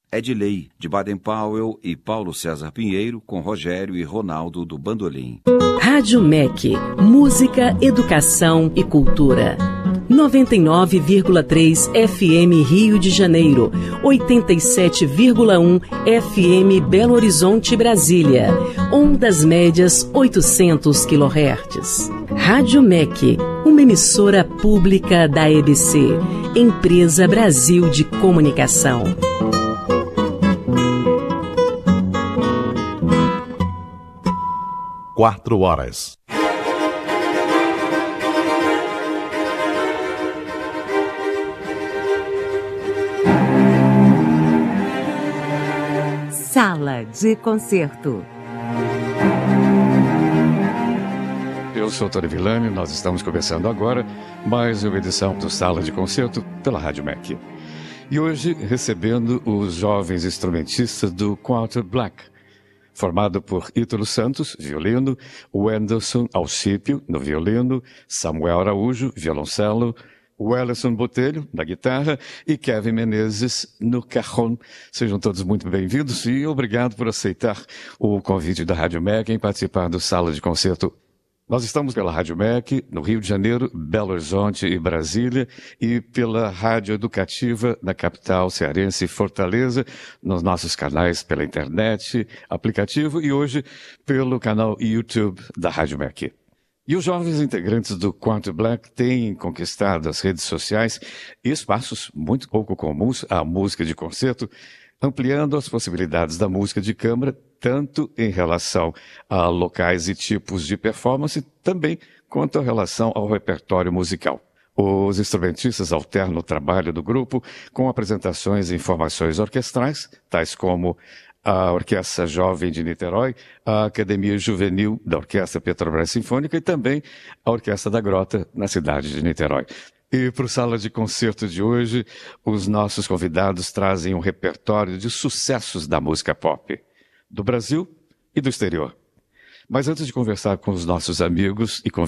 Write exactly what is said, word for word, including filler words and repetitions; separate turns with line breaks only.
Edilei, de Baden-Powell, e Paulo César Pinheiro, com Rogério e Ronaldo, do bandolim.
Rádio M E C, música, educação e cultura. noventa e nove vírgula três F M Rio de Janeiro, oitenta e sete vírgula um F M Belo Horizonte, Brasília, ondas médias oitocentos quilohertz. Rádio M E C, uma emissora pública da E B C, Empresa Brasil de Comunicação.
Quatro horas.
Sala de concerto.
Eu sou Tony Villani, nós estamos começando agora mais uma edição do Sala de Concerto pela Rádio M E C. E hoje recebendo os jovens instrumentistas do Quarter Black, formado por Ítalo Santos, violino, Wenderson Alcípio, no violino, Samuel Araújo, violoncelo, Welleson Botelho, na guitarra, e Kevin Menezes, no cajón. Sejam todos muito bem-vindos e obrigado por aceitar o convite da Rádio M E C em participar do Sala de Concerto. Nós estamos pela Rádio M E C, no Rio de Janeiro, Belo Horizonte e Brasília, e pela Rádio Educativa na capital cearense, Fortaleza, nos nossos canais pela internet, aplicativo e hoje pelo canal YouTube da Rádio M E C. E os jovens integrantes do Quarter Black têm conquistado as redes sociais espaços muito pouco comuns à música de concerto, ampliando as possibilidades da música de câmara, tanto em relação a locais e tipos de performance, também quanto em relação ao repertório musical. Os instrumentistas alternam o trabalho do grupo com apresentações em formações orquestrais, tais como a Orquestra Jovem de Niterói, a Academia Juvenil da Orquestra Petrobras Sinfônica e também a Orquestra da Grota, na cidade de Niterói. E para o Sala de Concerto de hoje, os nossos convidados trazem um repertório de sucessos da música pop, do Brasil e do exterior. Mas antes de conversar com os nossos amigos e convidados,